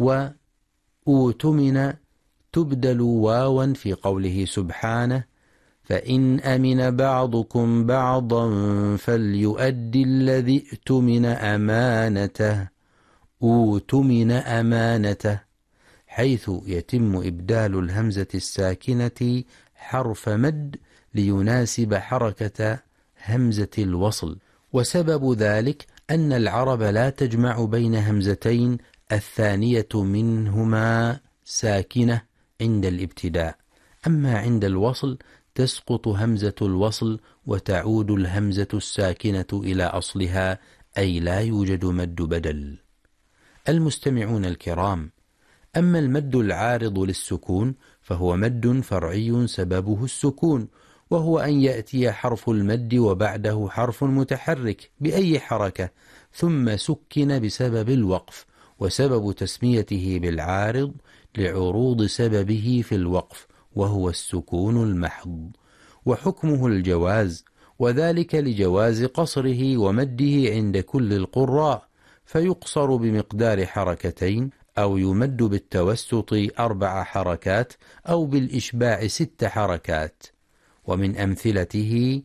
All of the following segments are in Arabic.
وأوتمن تبدل واوا في قوله سبحانه: فإن أمن بعضكم بعضا فليؤدي الذي اؤتمن أمانته. أوتمن أمانته، حيث يتم إبدال الهمزة الساكنة حرف مد ليناسب حركة همزة الوصل. وسبب ذلك أن العرب لا تجمع بين همزتين الثانية منهما ساكنة عند الابتداء، أما عند الوصل تسقط همزة الوصل وتعود الهمزة الساكنة إلى أصلها، أي لا يوجد مد بدل. المستمعون الكرام، أما المد العارض للسكون فهو مد فرعي سببه السكون، وهو أن يأتي حرف المد وبعده حرف متحرك بأي حركة ثم سكن بسبب الوقف، وسبب تسميته بالعارض لعروض سببه في الوقف وهو السكون المحض، وحكمه الجواز، وذلك لجواز قصره ومده عند كل القراء، فيقصر بمقدار حركتين، أو يمد بالتوسط 4 حركات، أو بالإشباع 6 حركات. ومن أمثلته: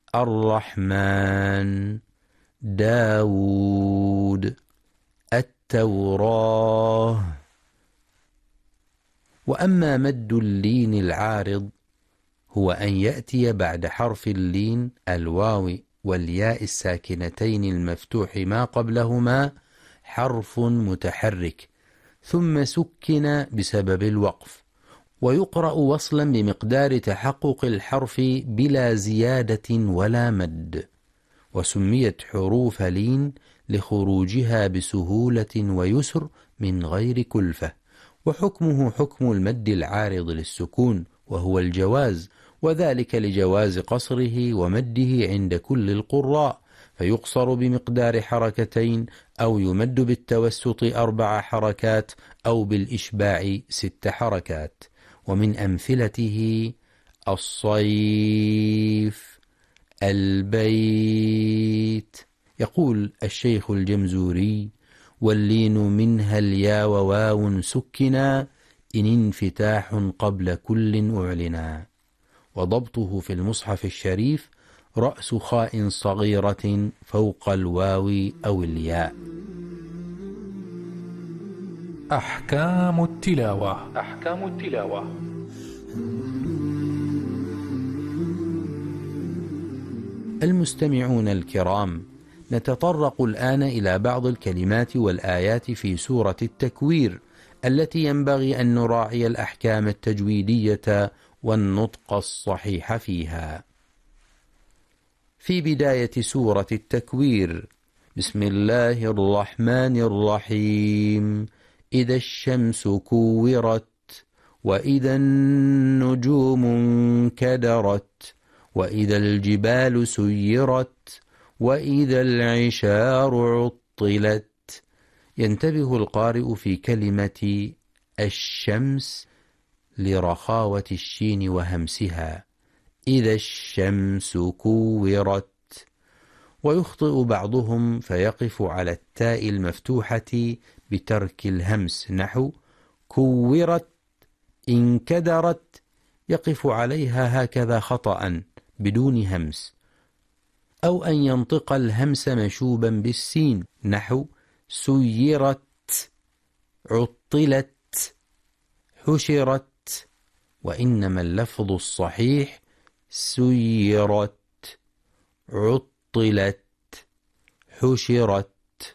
الرحمن، داود، التوراة. وأما مد اللين العارض هو أن يأتي بعد حرف اللين الواو والياء الساكنتين المفتوح ما قبلهما حرف متحرك ثم سكن بسبب الوقف، ويقرأ وصلا بمقدار تحقق الحرف بلا زيادة ولا مد، وسميت حروف لين لخروجها بسهولة ويسر من غير كلفة. وحكمه حكم المد العارض للسكون وهو الجواز، وذلك لجواز قصره ومده عند كل القراء، فيقصر بمقدار حركتين، أو يمد بالتوسط 4 حركات، أو بالإشباع 6 حركات. ومن أمثلته: الصيف، البيت. يقول الشيخ الجمزوري: واللين منها الياء وواو سكنا إن انفتاح قبل كل أعلنا. وضبطه في المصحف الشريف رأس خاء صغيرة فوق الواو أو الياء. أحكام التلاوة. المستمعون الكرام، نتطرق الآن إلى بعض الكلمات والآيات في سورة التكوير التي ينبغي أن نراعي الأحكام التجويدية والنطق الصحيح فيها. في بداية سورة التكوير: بسم الله الرحمن الرحيم. إذا الشمس كورت، وإذا النجوم انكدرت، وإذا الجبال سيرت، وإذا العشار عطلت. ينتبه القارئ في كلمة الشمس لرخاوة الشين وهمسها: إذا الشمس كورت. ويخطئ بعضهم فيقف على التاء المفتوحة بترك الهمس، نحو كورت، انكدرت، يقف عليها هكذا خطأ بدون همس، أو أن ينطق الهمس مشوبا بالسين، نحو سيرت، عطلت، حشرت. وإنما اللفظ الصحيح سيرت، عطلت، حشرت.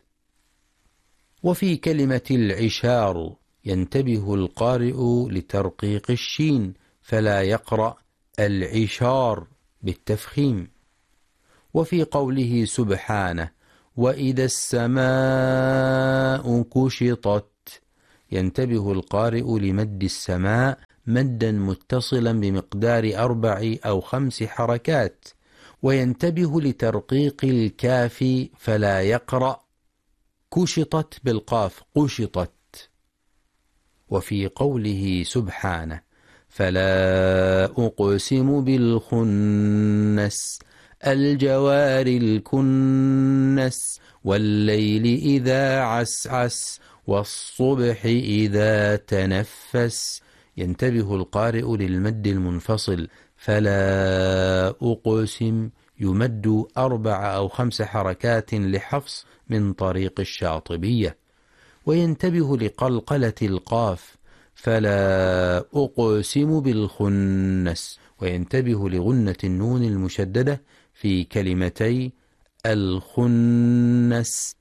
وفي كلمة العشار ينتبه القارئ لترقيق الشين فلا يقرأ العشار بالتفخيم. وفي قوله سبحانه: وإذا السماء كشطت، ينتبه القارئ لمد السماء مدا متصلا بمقدار 4 أو 5 حركات، وينتبه لترقيق الكاف فلا يقرأ كشطت بالقاف، قشطت. وفي قوله سبحانه: فلا أقسم بالخنس، الجوار الكنس، والليل إذا عسعس، والصبح إذا تنفس. ينتبه القارئ للمد المنفصل، فلا أقسم يمد 4 أو 5 حركات لحفص من طريق الشاطبية. وينتبه لقلقلة القاف، فلا أقسم بالخنس. وينتبه لغنة النون المشددة في كلمتي الخنس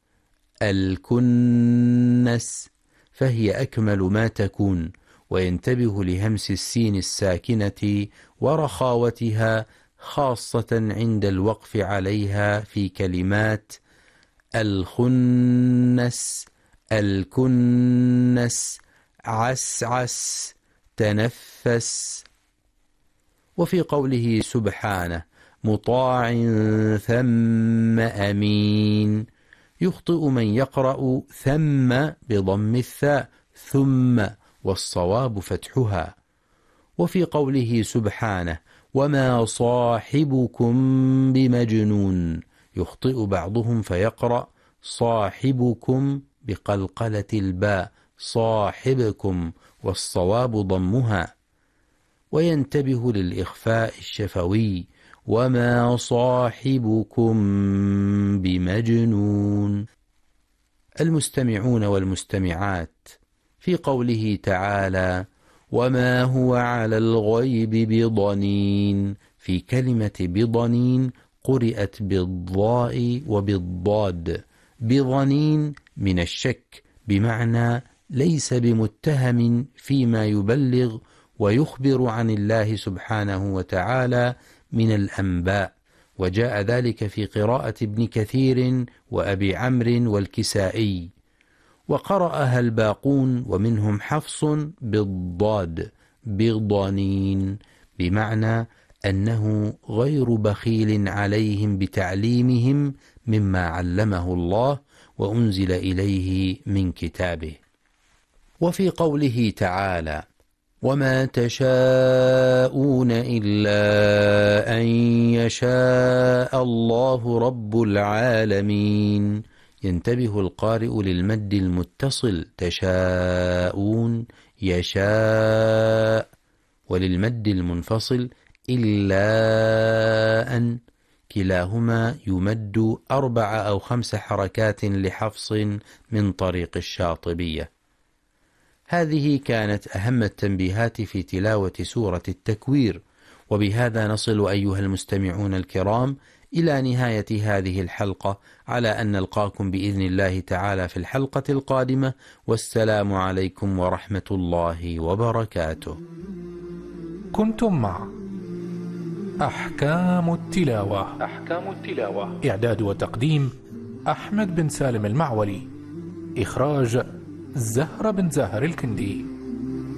الكنس، فهي أكمل ما تكون. وينتبه لهمس السين الساكنة ورخاوتها، خاصة عند الوقف عليها في كلمات الخنس الكنس عسعس تنفس. وفي قوله سبحانه مطاع ثم أمين، يخطئ من يقرأ ثم بضم الثاء ثم، والصواب فتحها. وفي قوله سبحانه وما صاحبكم بمجنون، يخطئ بعضهم فيقرأ صاحبكم بقلقلة الباء صاحبكم، والصواب ضمها. وينتبه للإخفاء الشفوي وما صاحبكم بمجنون. المستمعون والمستمعات، في قوله تعالى وما هو على الغيب بضنين، في كلمة بضنين قرئت بالضاء وبالضاد. بضنين من الشك، بمعنى ليس بمتهم فيما يبلغ ويخبر عن الله سبحانه وتعالى من الأنباء. وجاء ذلك في قراءة ابن كثير وأبي عمرو والكسائي، وقرأها الباقون ومنهم حفص بالضاد بضنين، بمعنى أنه غير بخيل عليهم بتعليمهم مما علمه الله وأنزل إليه من كتابه. وفي قوله تعالى وما تشاءون إلا أن يشاء الله رب العالمين، ينتبه القارئ للمد المتصل تشاءون يشاء، وللمد المنفصل إلا أن، كلاهما يمد 4 أو 5 حركات لحفص من طريق الشاطبية. هذه كانت أهم التنبيهات في تلاوة سورة التكوير، وبهذا نصل أيها المستمعون الكرام إلى نهاية هذه الحلقة، على أن نلقاكم بإذن الله تعالى في الحلقة القادمة، والسلام عليكم ورحمة الله وبركاته. كنتم مع أحكام التلاوة. إعداد وتقديم أحمد بن سالم المعولي. إخراج زهرة بن زاهر الكندي.